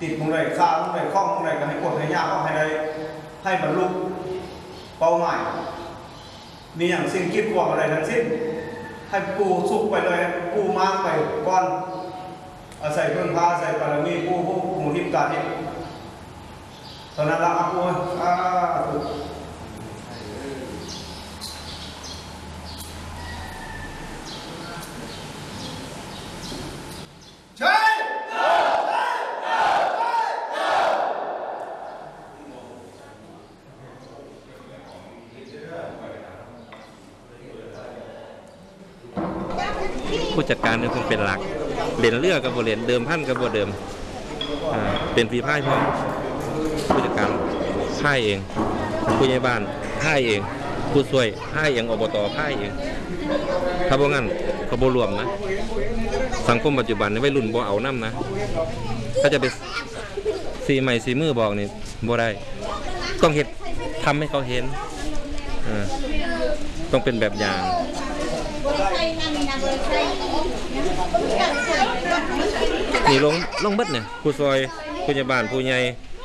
ติดมุงใดข้าวมุงใดคล้องมุงใดก็ให้กดให้ยากก็ให้ได้ให้บรรลุเป้าหมายมีอย่างสิ่งคิดกว่าอะไรทั้งสิ้นให้ปูสุกไปเลยปูมากไปก่อนอาศัยเพื่อนพาอาศัยบารมีปูผู้หมู่ทิพย์กาทิพย์ตอนนั้นละปูผู้จัดการนี่คงเป็นหลักเด่นเลือกกับบทเด่นเดิมพันกับบทเดิมเป็นฝีพายพ่อผู้จัดการพ่ายเองผู้ใหญ่บ้านพ่ายเองผู้ช่วยพ่ายเองอบตพ่ายเองถ้าบ่งั้นเขาบ่รวมนะสังคมปัจจุบันนี่วัยรุ่นบ่เอาน้ำนะถ้าจะไปสีใหม่สีมือบอกนี่บ่ได้ต้องเห็นทำให้เขาเห็นต้องเป็นแบบอย่างนี่ลงเบิดเนี่ยผู้ซอยผู้ใหญ่บ้านผู้ใหญ่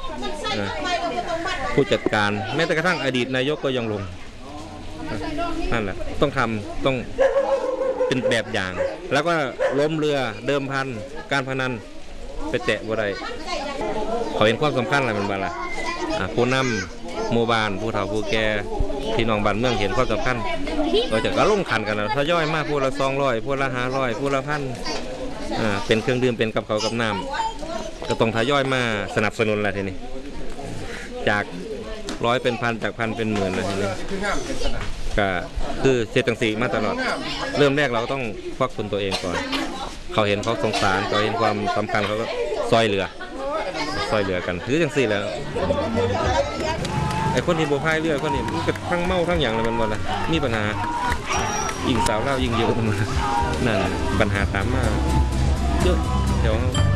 ผู้จัดการแม้แต่กระทั่งอดีตนายกก็ยังลงนั่นแหละต้องทำต้องเป็นแบบอย่างแล้วก็ล้มเรือเดิมพันการพนันไปแตะบ่ได้เขาเห็นความสำคัญอะไรมันบ้างล่ะผู้นำหมู่บ้านผู้เฒ่าผู้แก่พี่น้องบ้านเมืองเห็นความสำคัญเราจะก็ลงขันกันนะทยอยมากผู้ละ200ผู้ละ500ผู้ละ1,000เป็นเครื่องดื่มเป็นกับเขากับน้ำก็ต้องทยอยมาสนับสนุนอะไรทีนี้จาก100เป็นพันจากพันเป็นหมื่นอะไรทีนี้ก็คือเศรษฐกิจมาตลอดเริ่มแรกเราก็ต้องควักทุนตัวเองก่อนเขาเห็นเขาสงสารเขาเห็นความสำคัญเขาก็ซอยเหลือกันถือจังสี่แล้วไอ้คนที่โบพายเรือคนนี้มันก็ทั้งเมาทั้งอย่างเลยมันหมดเลยมีปัญหายิงสาวเล่ายิงเยอะมันนั่นปัญหาตามมาเยอะเดี๋ยว